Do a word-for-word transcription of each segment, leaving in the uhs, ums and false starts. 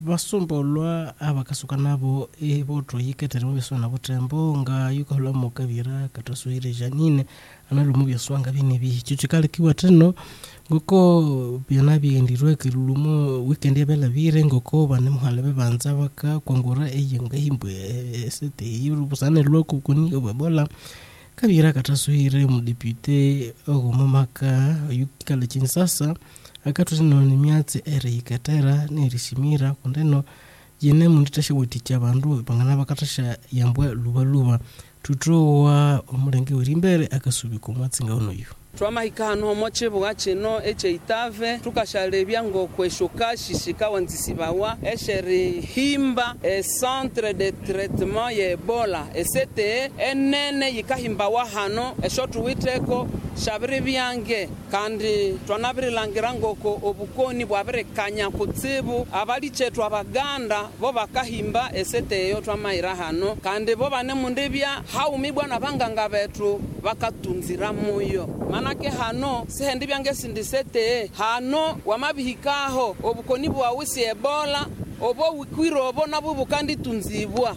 basombolwa abakasuka nabo eboto yiketera mu byaswa nabo tembo nga yuko lo mukabira katasuire janine analo mu byaswa nga bine bichi chikale kiwa teno ngoko byanabi ndirwe kirulumo weekend yabela bire ngoko bane muhale bebanza baka kwangura eyenga himbwe sete yiru busane loko kuni obabola kabira katasuire mu deputy ogumamaka yukikale chinsasa akatuzino ni myatsi ere ikatera nirishimira kundeno yene munditashe weticha bandu bangana bakatasha yambwe luba luba tutrowa omulenge urimbere akasubiko mwatsinga ono yu twama ikano moche bwachino eche itave tukashalebya ngo kweshuka shishika wanzisibawa esheri himba e centre de traitement ya Ebola esete enene yikahimba wa hano eshotu witeko shabiri byange kandi twanabirilangira ngoko obukoni bwabire kanya kutsibu abali chetu abaganda bo bakahimba esete yo twamayira hano kandi bo bane mundibya haumibwa nabanganga betu bakatunzira muyo manake hano sehendi byange sindisete hano wamabihikaho obukoni bwawisi Ebola obo wikwiro obo nabo bukandi tunzibwa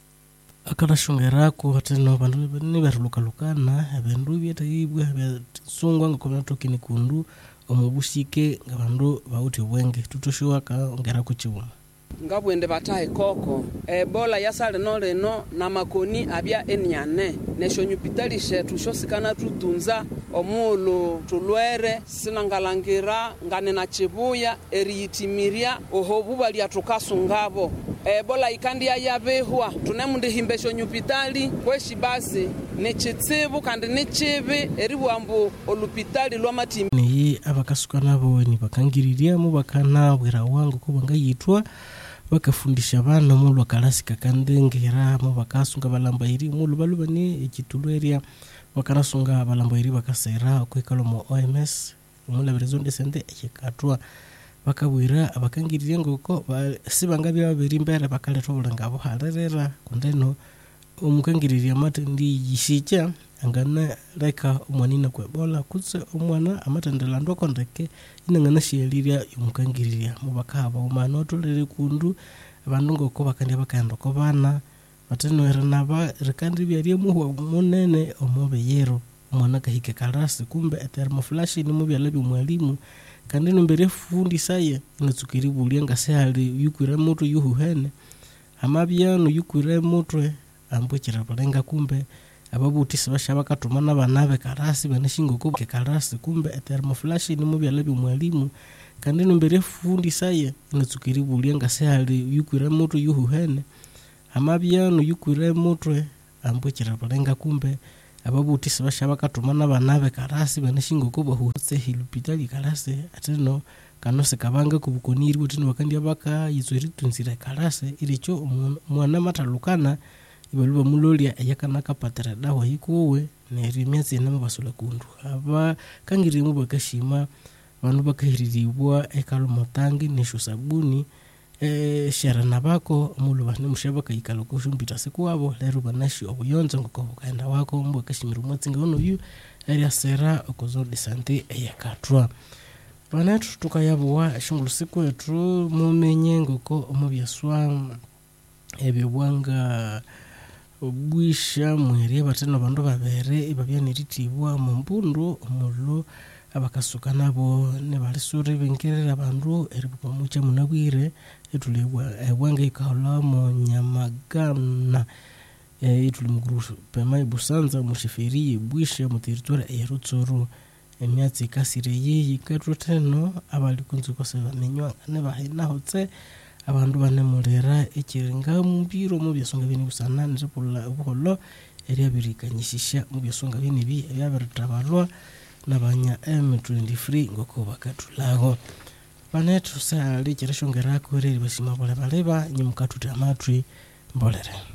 akarashongera ko hateno bandu ni barulukalukana abandu byatayibwa byasungwa ngokona tokini kundu omubushike ngabandu bawuti bwenge tutoshiwa ka ngera kuchibuma ngabwende batahe koko Ebola yasale no leno na makoni abya enyane nesho nyupitali shetu shosikana tutunza omulu tulwere sinangalangira ngane na chibuya eriyitimiria ohobu bali atukasungabo Ebola ikandi yabehwa tunemundi himbesho nyupitali kweshi basi ne chitsibu kandi ne chibi eribwambu olupitali lwa matimi ni abakasuka nabo ni bakangiriria mu bakana bwira wangu ko bangayitwa bakafundisha abana mu lwakarasika kandi ngera mu bakasunga balambayiri mu lubaluba ni ekitulweria bakarasunga balambayiri bakasera kwekalo mu O M S mu laberezo ndesende ekikatwa bakabwira abakangiriria ngoko sibangabya babiri mbere bakaletwa bulangabo harerera kundeno omukangiriria matindi yishicha angana reka umwanina kwa Ebola kutse umwana amatendela ndoko ndeke inangana shiyeliria umukangiriria mubakaba umana otolere kundu abandu ngoko bakandi bakanda ko bana bateno eranaba rekandi byariye muhwa munene omobeyero umwana kahike karasi kumbe ethermoflash ni mubyalabi mwalimu kandi nombere fundi saye natsukiri bulia ngase hali yukwira moto yuhuhene amabyano yukwira motwe ambukira balenga kumbe ababuti sibashaba katumana banabe karasi baneshingo ko ke karasi kumbe thermoflash ni mubyalabi mwalimu kandi nombere fundi saye natsukiri bulia ngase hali yukwira moto yuhuhene amabyano yukwira motwe ambukira balenga kumbe ababuti sibashaba katumana banabe karasi baneshingo ko bahutse hilupitali karasi ateno kanose kabanga kubukoniri butino bakandi abaka yizuri tunzira karasi iricho mwana matalukana ibaluba mulolia yakana kapatara dawa yikuwe nerimyezi nama basula kundu aba kangiri mu bakashima bantu bakahiribwa ekalo motangi nesho sabuni eh sharana bako muluba ne mushabaka ikalo ko shumbita sekuabo lero banashi obuyonzo ngoko kaenda wako mbo kashimiru mutsinga ono yu area sera okozo de sante yakatwa banetu tukayabwa shungulu siku etu mumenye ngoko omubyaswa ebibwanga obwisha mwere bateno bandu babere ibabya neritibwa mu mpundu omullo abakasuka nabo ne balisure benkerera abandu eribuka mucha munabwire etulebwa ebwanga ikahola mu Nyamagana etuli mu groupe pema ibusanza mu sheferi bwisha mu territoire ya Rutsuru emyatsi kasire yiyi katuteno abali kunzu koseba nenywa ne bahina hotse abandu banemurera ekiringa mu biro mu byasonga bini busana nzipula ubuholo eriabirikanyishisha mu byasonga bini bi yabertabarwa nabanya M twenty-three ngoko bakatulago banetu sa lichereshongera ko reri basima bole baleba nyimukatuta amatwi mbolere.